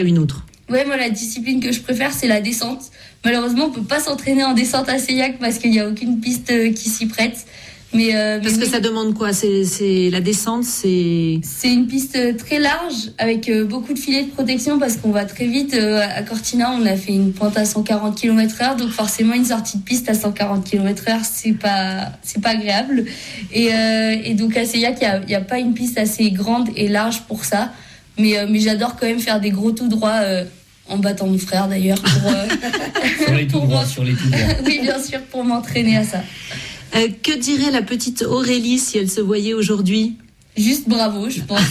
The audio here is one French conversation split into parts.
Une autre. Ouais, moi, la discipline que je préfère, c'est la descente. Malheureusement, on peut pas s'entraîner en descente à Seillac parce qu'il y a aucune piste qui s'y prête. Parce que ça demande quoi ? C'est la descente, c'est une piste très large avec beaucoup de filets de protection parce qu'on va très vite. À Cortina, on a fait une pointe à 140 km/h, donc forcément une sortie de piste à 140 km/h, c'est pas agréable. Et donc à Seillac, il y a pas une piste assez grande et large pour ça. Mais j'adore quand même faire des gros tout droits. En battant mon frère d'ailleurs sur les tout droits. Oui, bien sûr, pour m'entraîner à ça. Que dirait la petite Aurélie si elle se voyait aujourd'hui ? Juste bravo, je pense.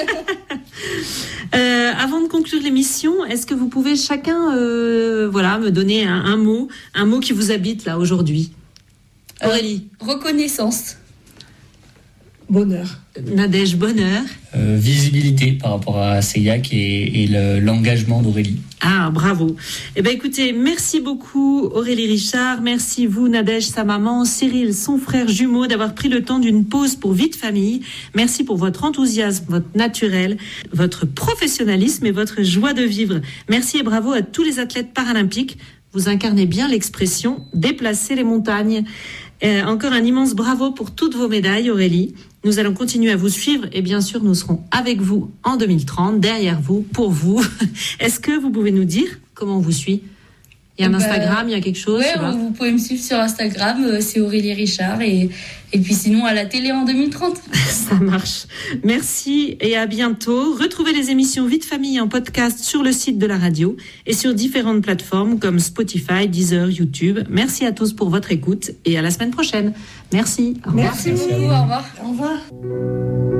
Avant de conclure l'émission, est-ce que vous pouvez chacun me donner un mot qui vous habite là aujourd'hui ? Aurélie. Reconnaissance. Bonheur. Nadège, bonheur. Visibilité par rapport à Seillac et l'engagement d'Aurélie. Ah, bravo. Eh bien, écoutez, merci beaucoup Aurélie Richard. Merci vous, Nadège, sa maman, Cyril, son frère jumeau, d'avoir pris le temps d'une pause pour vie de famille. Merci pour votre enthousiasme, votre naturel, votre professionnalisme et votre joie de vivre. Merci et bravo à tous les athlètes paralympiques. Vous incarnez bien l'expression « déplacer les montagnes ». Encore un immense bravo pour toutes vos médailles, Aurélie. Nous allons continuer à vous suivre et bien sûr, nous serons avec vous en 2030, derrière vous, pour vous. Est-ce que vous pouvez nous dire comment on vous suit ? Il y a un Instagram, il y a quelque chose ? Oui, vous pouvez me suivre sur Instagram, c'est Aurélie Richard. Et puis sinon, à la télé en 2030. Ça marche. Merci et à bientôt. Retrouvez les émissions Vie de famille en podcast sur le site de la radio et sur différentes plateformes comme Spotify, Deezer, YouTube. Merci à tous pour votre écoute et à la semaine prochaine. Merci. Merci beaucoup. Au revoir. Au revoir.